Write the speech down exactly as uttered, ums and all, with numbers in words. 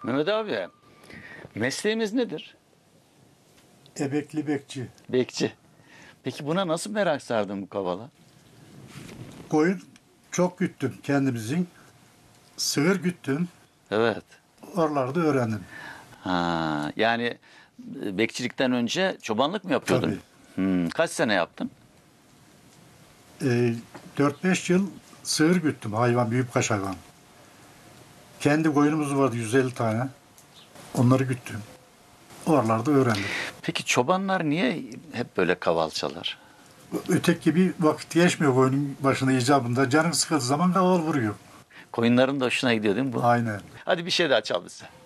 Mehmet abi, mesleğimiz nedir? Emekli bekçi. Bekçi. Peki buna nasıl merak sardın bu kavala? Koyun çok güttüm kendimizin. Sığır güttüm. Evet. Oralarda öğrendim. Ha, yani e, bekçilikten önce çobanlık mı yapıyordun? Tabii. Hmm, kaç sene yaptın? Ee, dört beş yıl sığır güttüm. Hayvan, büyükbaş hayvan. Kendi koyunumuz vardı yüz elli tane. Onları güttüm. Oralarda öğrendim. Peki çobanlar niye hep böyle kaval çalar? Öteki gibi vakit geçmiyor koyunun başında icabında. Canın sıkıldığı zaman kaval vuruyor. Koyunların da hoşuna gidiyor değil mi bu? Aynen. Hadi bir şey daha çal bize.